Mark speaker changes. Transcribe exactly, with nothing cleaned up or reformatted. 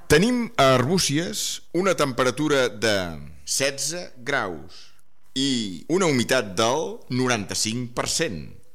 Speaker 1: Tenim a Arbúcies una temperatura de setze graus i una humitat del noranta-cinc per cent.